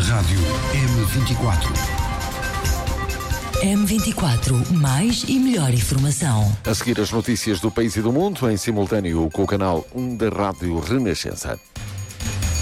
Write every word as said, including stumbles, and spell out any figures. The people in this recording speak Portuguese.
Rádio M vinte e quatro. M vinte e quatro, mais e melhor informação. A seguir as notícias do país e do mundo, em simultâneo com o canal um da Rádio Renascença.